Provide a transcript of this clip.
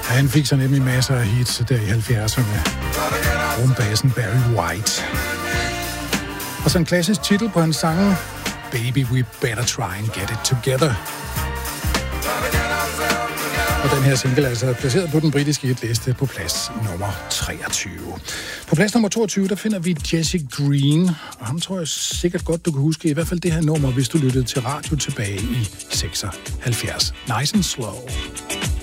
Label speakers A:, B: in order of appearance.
A: Han fik så nemlig masser af hits der i 70'erne. Rumbassen Barry White. Og så en klassisk titel på hans sange, Baby We Better Try and Get It Together. Og den her single er altså placeret på den britiske hitliste på plads nummer 23. På plads nummer 22, der finder vi Jesse Green. Og ham tror jeg sikkert godt, du kan huske i hvert fald det her nummer, hvis du lyttede til radio tilbage i 76. Nice and Slow.